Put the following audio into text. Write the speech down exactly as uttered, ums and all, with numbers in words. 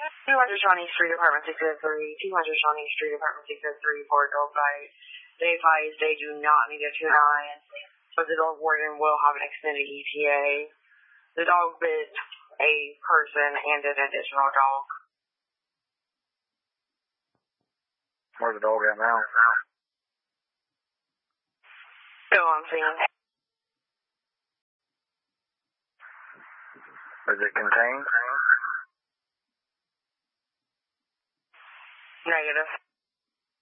two hundred Shawnee Street, Apartment six oh three, two hundred Shawnee Street, Apartment six oh three, for a dog bite. They advise they do not need a tune-in, but the dog warden will have an extended E T A. The dog bit a person and an additional dog. Where's the dog at now? Still on scene. Is it contained? Negative.